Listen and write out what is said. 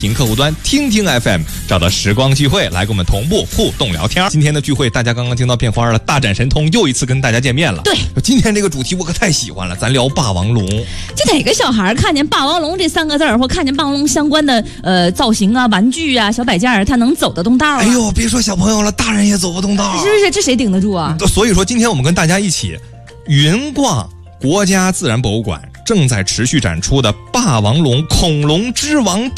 听客户端听听 FM， 找到时光聚会来跟我们同步互动聊天。今天的聚会大家刚刚听到片花了，大展神通又一次跟大家见面了。 对， 今天这个主题我可太喜欢了，咱聊霸王龙。 这哪个小孩看见霸王龙这3个字儿，或看见霸王龙相关的造型啊、玩具啊、小摆件儿，他能走得动道啊？ 哎呦，别说小朋友了，大人也走不动道。 是不是？这谁顶得住啊？ 所以说，今天我们跟大家一起云逛国家自然博物馆正在持续展出的霸王龙恐龙之王